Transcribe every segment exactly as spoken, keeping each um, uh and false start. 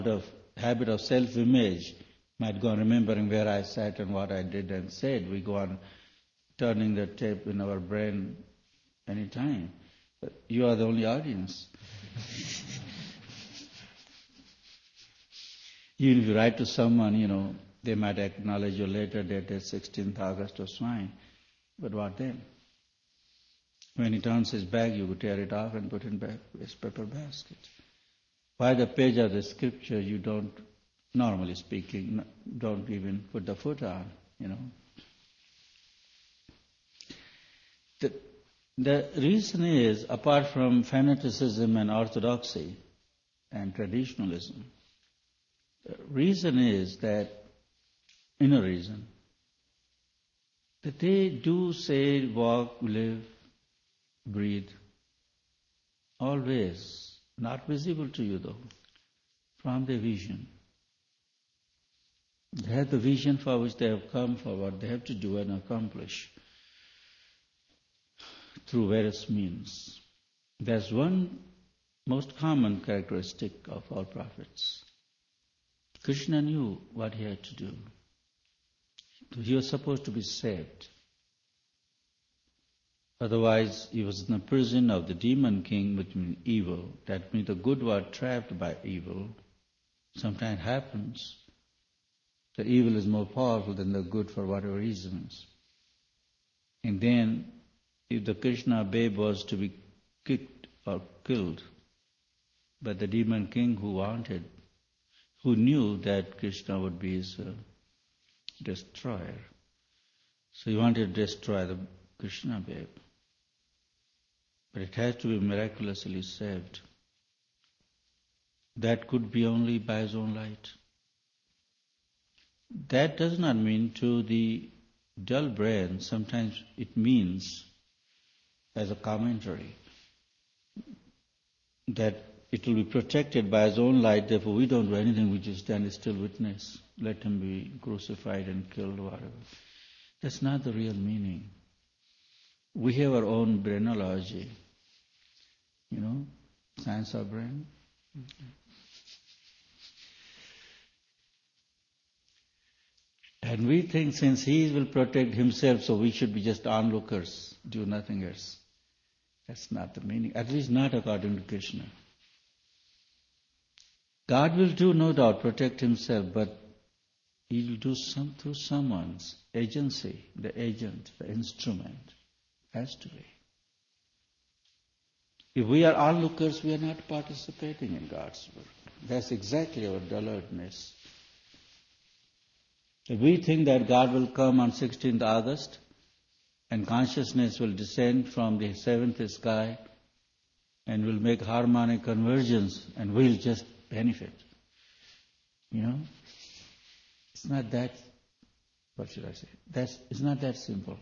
of habit of self-image, might go on remembering where I sat and what I did and said. We go on turning the tape in our brain any time. But you are the only audience. Even if you write to someone, you know, they might acknowledge you later that it's sixteenth August was fine. But what then? When he turns his back, you could tear it off and put it in back his paper basket. Why the page of the scripture you don't, normally speaking, don't even put the foot on, you know? The, the reason is, apart from fanaticism and orthodoxy and traditionalism, the reason is that, inner reason, that they do say, walk, live, breathe, always, not visible to you though, from the vision. They have the vision for which they have come, for what they have to do and accomplish through various means. There's one most common characteristic of all prophets. Krishna knew what he had to do. He was supposed to be saved. Otherwise, he was in the prison of the demon king, which means evil. That means the good were trapped by evil. Sometimes it happens that evil is more powerful than the good for whatever reasons. And then, if the Krishna babe was to be kicked or killed by the demon king who wanted, who knew that Krishna would be his uh, destroyer. So he wanted to destroy the Krishna babe. But it has to be miraculously saved. That could be only by his own light. That does not mean to the dull brain, sometimes it means, as a commentary, that it will be protected by his own light, therefore we don't do anything, we just stand still witness. Let him be crucified and killed, whatever. That's not the real meaning. We have our own brainology, you know, science of brain. Mm-hmm. And we think since he will protect himself, so we should be just onlookers, do nothing else. That's not the meaning, at least not according to Krishna. God will do, no doubt, protect himself, but he will do some through someone's agency, the agent, the instrument. Has to be. If we are onlookers, we are not participating in God's work. That's exactly our dullardness. If we think that God will come on sixteenth August and consciousness will descend from the seventh sky and will make harmonic convergence and we'll just benefit, you know, it's not that, what should I say, That's, it's not that simple.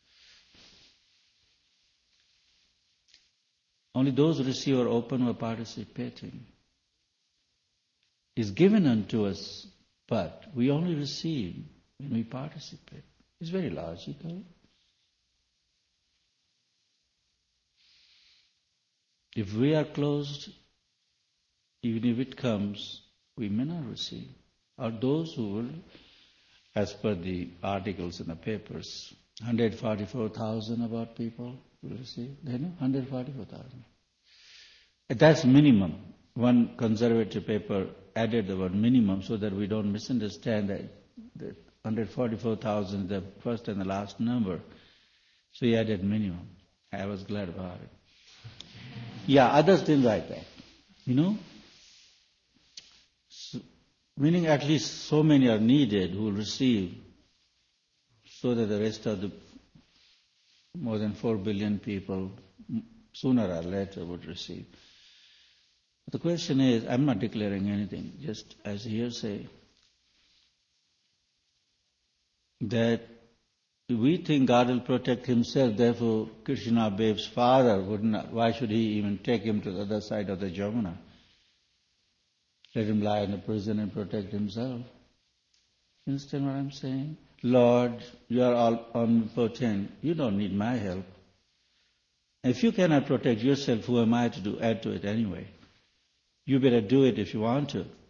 Only those who receive are open or participating. It's given unto us, but we only receive when we participate. It's very logical. If we are closed, even if it comes, we may not receive. Or those who will, as per the articles in the papers, one hundred forty-four thousand about people will receive. They know, one hundred forty-four thousand. That's minimum. One conservative paper added the word minimum so that we don't misunderstand that, that one hundred forty-four thousand is the first and the last number. So he added minimum. I was glad about it. Yeah, others didn't write that. You know? So, meaning at least so many are needed who will receive so that the rest of the more than four billion people sooner or later would receive. The question is, I'm not declaring anything, just as hearsay, that we think God will protect himself, therefore Krishna babe's father would not, why should he even take him to the other side of the Jamuna? Let him lie in the prison and protect himself. You understand what I'm saying? Lord, you are all omnipotent. You don't need my help. If you cannot protect yourself, who am I to do? Add to it anyway. You better do it if you want to.